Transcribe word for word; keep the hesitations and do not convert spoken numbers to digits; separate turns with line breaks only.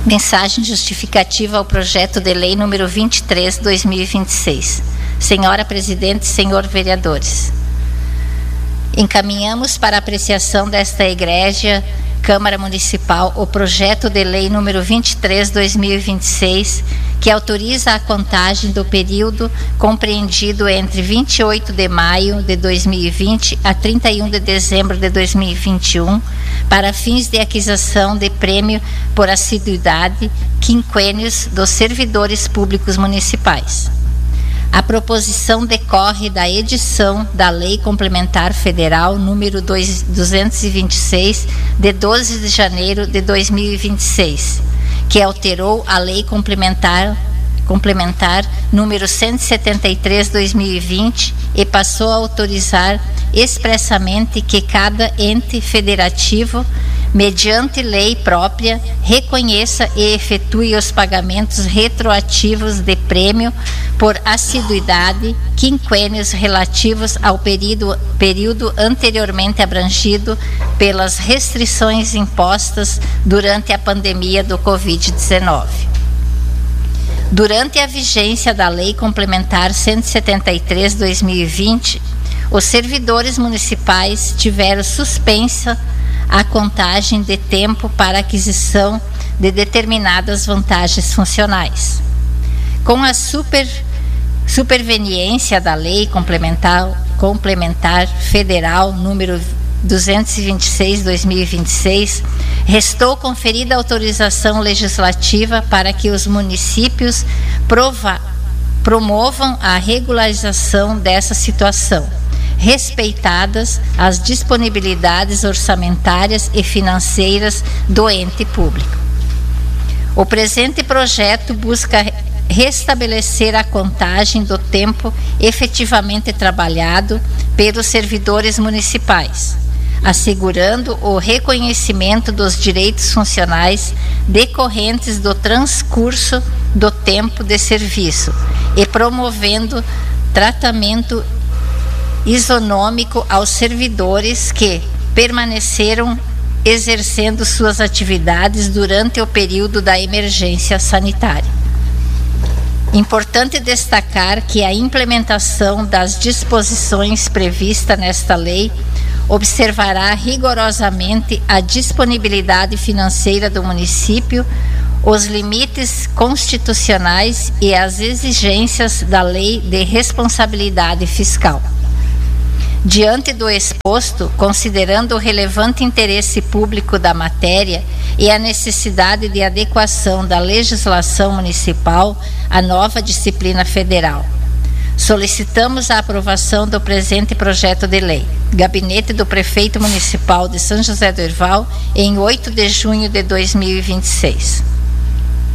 Mensagem justificativa ao projeto de lei número vinte e três, dois mil e vinte e seis. Senhora Presidente, senhor vereadores, encaminhamos para apreciação desta egrégia Câmara Municipal o projeto de lei número vinte e três, dois mil e vinte e seis, que autoriza a contagem do período compreendido entre vinte e oito de maio de dois mil e vinte a trinta e um de dezembro de dois mil e vinte e um para fins de aquisição de prêmio por assiduidade quinquênios dos servidores públicos municipais. A proposição decorre da edição da Lei Complementar Federal número duzentos e vinte e seis, de doze de janeiro de dois mil e vinte e seis, que alterou a Lei Complementar, complementar número cento e setenta e três, dois mil e vinte e passou a autorizar expressamente que cada ente federativo, mediante lei própria, reconheça e efetue os pagamentos retroativos de prêmio por assiduidade quinquênios relativos ao período, período anteriormente abrangido pelas restrições impostas durante a pandemia do covid dezenove. Durante a vigência da Lei Complementar cento e setenta e três, dois mil e vinte, os servidores municipais tiveram suspensa a contagem de tempo para aquisição de determinadas vantagens funcionais. Com a super, superveniência da Lei Complementar, Complementar Federal número duzentos e vinte e seis, dois mil e vinte e seis, restou conferida autorização legislativa para que os municípios prova, promovam a regularização dessa situação, respeitadas as disponibilidades orçamentárias e financeiras do ente público. O presente projeto busca restabelecer a contagem do tempo efetivamente trabalhado pelos servidores municipais, assegurando o reconhecimento dos direitos funcionais decorrentes do transcurso do tempo de serviço e promovendo tratamento isonômico aos servidores que permaneceram exercendo suas atividades durante o período da emergência sanitária. Importante destacar que a implementação das disposições previstas nesta lei observará rigorosamente a disponibilidade financeira do município, os limites constitucionais e as exigências da Lei de Responsabilidade Fiscal. Diante do exposto, considerando o relevante interesse público da matéria e a necessidade de adequação da legislação municipal à nova disciplina federal, solicitamos a aprovação do presente projeto de lei. Gabinete do Prefeito Municipal de São José do Herval, em oito de junho de dois mil e vinte e seis.